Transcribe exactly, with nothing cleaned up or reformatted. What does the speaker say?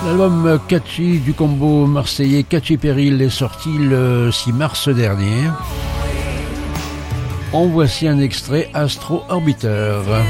L'album Catchy du combo marseillais Catchy Peril est sorti le six mars dernier. En voici un extrait, Astro Orbiter.